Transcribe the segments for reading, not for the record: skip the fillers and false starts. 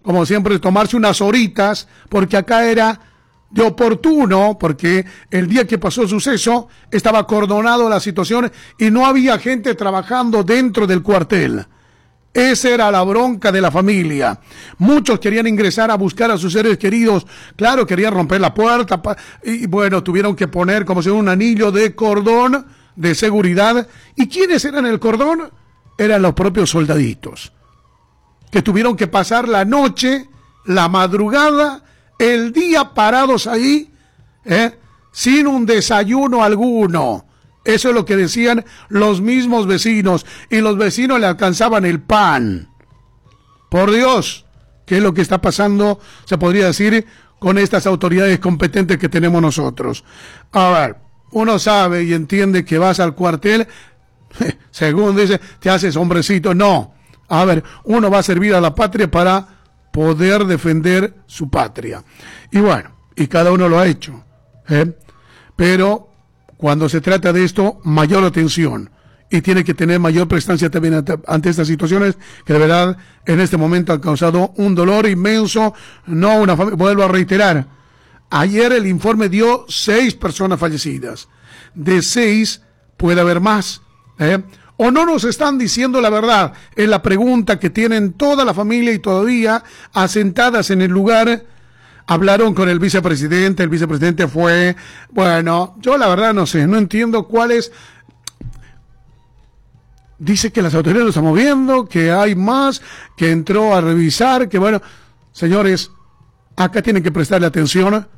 como siempre, tomarse unas horitas, porque acá era de oportuno, porque el día que pasó el suceso estaba acordonado la situación y no había gente trabajando dentro del cuartel. Esa era la bronca de la familia. Muchos querían ingresar a buscar a sus seres queridos. Claro, querían romper la puerta y bueno, tuvieron que poner como si fuera un anillo de cordón de seguridad. ¿Y quiénes eran el cordón? Eran los propios soldaditos, que tuvieron que pasar la noche, la madrugada, el día parados ahí, sin un desayuno alguno. Eso es lo que decían los mismos vecinos, y los vecinos le alcanzaban el pan. Por Dios, ¿qué es lo que está pasando, se podría decir, con estas autoridades competentes que tenemos nosotros? A ver, uno sabe y entiende que vas al cuartel, según dice, te haces hombrecito. No, a ver, uno va a servir a la patria para poder defender su patria. Y bueno, y cada uno lo ha hecho, pero cuando se trata de esto, mayor atención, y tiene que tener mayor prestancia también ante estas situaciones que de verdad en este momento han causado un dolor inmenso. No una familia, vuelvo a reiterar, ayer el informe dio 6 personas fallecidas, de 6 puede haber más, o no nos están diciendo la verdad, es la pregunta que tienen toda la familia, y todavía asentadas en el lugar. Hablaron con el vicepresidente fue, bueno, yo la verdad no sé, no entiendo cuál es. Dice que las autoridades lo están moviendo, que hay más, que entró a revisar, que bueno, señores, acá tienen que prestarle atención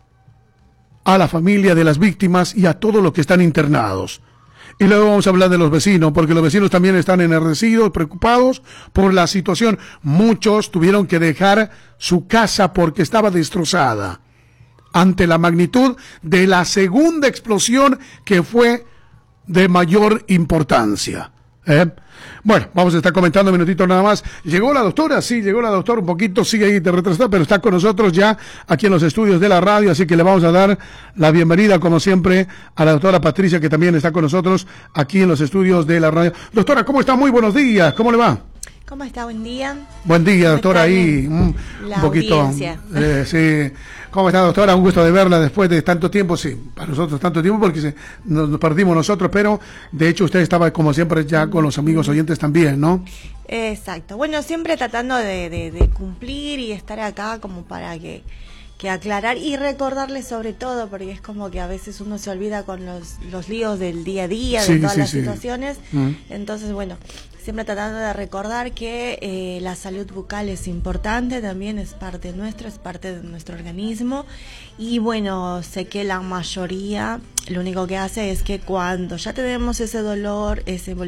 a la familia de las víctimas y a todos los que están internados. Y luego vamos a hablar de los vecinos, porque los vecinos también están enardecidos, preocupados por la situación. Muchos tuvieron que dejar su casa porque estaba destrozada ante la magnitud de la segunda explosión, que fue de mayor importancia. Bueno, vamos a estar comentando un minutito nada más. ¿Llegó la doctora? Sí, llegó la doctora, un poquito, sigue ahí de retrasada, pero está con nosotros ya aquí en los estudios de la radio, así que le vamos a dar la bienvenida, como siempre, a la doctora Patricia, que también está con nosotros aquí en los estudios de la radio. Doctora, ¿cómo está? Muy buenos días, ¿cómo le va? ¿Cómo está? Buen día. Buen día, doctora, ahí un poquito. Sí. ¿Cómo está, doctora? Un gusto de verla después de tanto tiempo. Sí, para nosotros tanto tiempo porque nos perdimos nosotros, pero de hecho usted estaba como siempre ya con los amigos oyentes también, ¿no? Exacto. Bueno, siempre tratando de cumplir y estar acá como para que aclarar y recordarles sobre todo, porque es como que a veces uno se olvida con los líos del día a día, de todas las situaciones. Entonces, bueno, siempre tratando de recordar que la salud bucal es importante, también es parte nuestra, es parte de nuestro organismo. Y bueno, sé que la mayoría lo único que hace es que cuando ya tenemos ese dolor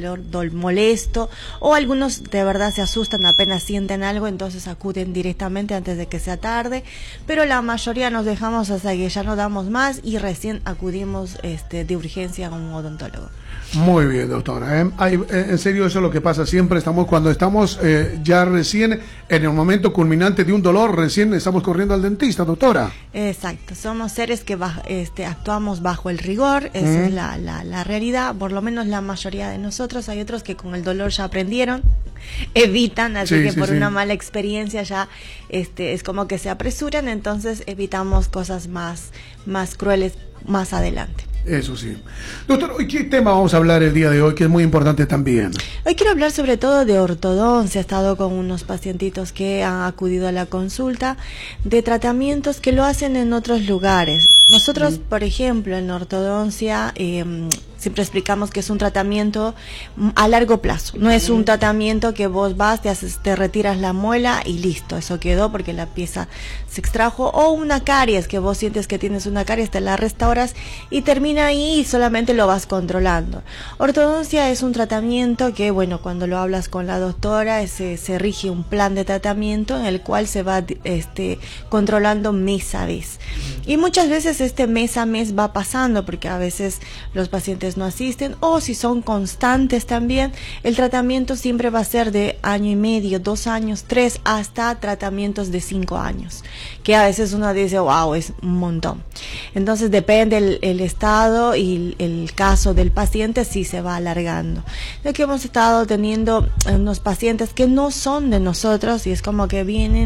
molesto, o algunos de verdad se asustan apenas sienten algo, entonces acuden directamente antes de que sea tarde, pero la mayoría nos dejamos hasta que ya no damos más y recién acudimos de urgencia a un odontólogo. Muy bien, doctora. En serio, eso es lo que pasa siempre. Cuando estamos ya recién en el momento culminante de un dolor, recién estamos corriendo al dentista, doctora. Exacto. Somos seres que actuamos bajo el rigor. Esa es la realidad. Por lo menos la mayoría de nosotros. Hay otros que con el dolor ya aprendieron, evitan, así que por una mala experiencia ya es como que se apresuran. Entonces evitamos cosas más crueles más adelante. Eso sí. Doctor, ¿hoy qué tema vamos a hablar el día de hoy, que es muy importante también? Hoy quiero hablar sobre todo de ortodoncia. He estado con unos pacientitos que han acudido a la consulta de tratamientos que lo hacen en otros lugares. Nosotros, por ejemplo, en ortodoncia siempre explicamos que es un tratamiento a largo plazo. No es un tratamiento que vos vas, te retiras la muela y listo, eso quedó porque la pieza se extrajo. O una caries, que vos sientes que tienes una caries, te la restauras y termina ahí y solamente lo vas controlando. Ortodoncia es un tratamiento que, bueno, cuando lo hablas con la doctora, se rige un plan de tratamiento en el cual se va controlando mes a mes. Y muchas veces mes a mes va pasando porque a veces los pacientes no asisten, o si son constantes también, el tratamiento siempre va a ser de 1 año y medio, 2 años, 3, hasta tratamientos de 5 años, que a veces uno dice, wow, es un montón. Entonces depende el estado y el caso del paciente, si se va alargando. Lo que hemos estado teniendo unos pacientes que no son de nosotros y es como que vienen